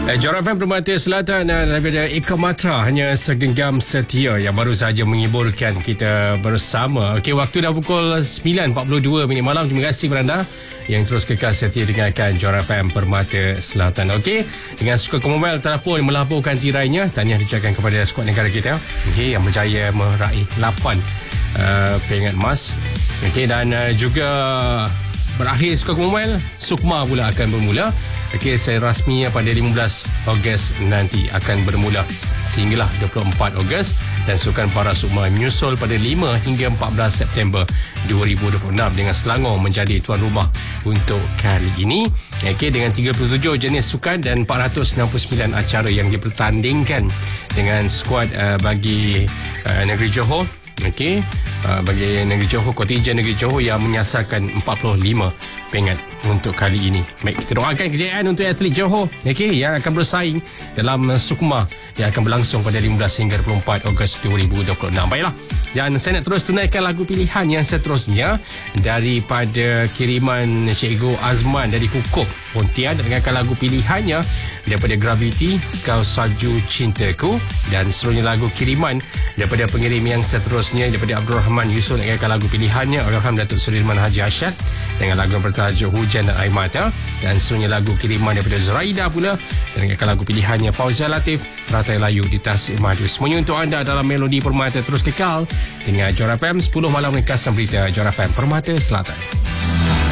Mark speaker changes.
Speaker 1: Johor FM Permata Selatan daripada Eka Matra, hanya segenggam setia yang baru saja menghiburkan kita bersama. Okey, waktu dah pukul 9.42 malam. Terima kasih kepada anda yang terus kekal setia dengarkan Johor FM Permata Selatan. Okey, dengan skuad Commonwealth telah pun melaporkan tirainya. Tahniah diucapkan kepada skuad negara kita, okey, yang berjaya meraih 8 peringkat emas. Okey, dan juga berakhir skuad Commonwealth, Sukma pula akan bermula. Okey, secara rasmi pada 15 Ogos nanti akan bermula sehinggalah 24 Ogos, dan sukan para Sukma menyusul pada 5 hingga 14 September 2026 dengan Selangor menjadi tuan rumah untuk kali ini. Okey, dengan 37 jenis sukan dan 469 acara yang dipertandingkan dengan skuad bagi negeri Johor. Okey, bagi negeri Johor, kontingen negeri Johor yang menyasarkan 45 peringkat untuk kali ini. Baik, kita doakan kejayaan untuk atlet Johor, okey, yang akan bersaing dalam Sukma yang akan berlangsung pada 15 hingga 24 Ogos 2026. Baiklah, dan saya nak terus tunaikan lagu pilihan yang seterusnya daripada kiriman Cikgu Azman dari Hukum Pontian, dengarkan lagu pilihannya daripada Gravity, Kau Salju Cintaku, dan seterusnya lagu kiriman daripada pengirim yang seterusnya daripada Abdul Rahman Yusof, dengarkan lagu pilihannya Allahyarham Datuk Sudirman Haji Asyad dengan lagu yang bertajuk Hujan dan Air Mata, dan seterusnya lagu kiriman daripada Zuraida pula, dan dengarkan lagu pilihannya Fauzia Latif, Ratai Layu di Tasik Madu. Semuanya untuk anda dalam Melodi Permata. Terus kekal dengan Johor FM 10 malam ringkasan berita Johor FM Permata Selatan.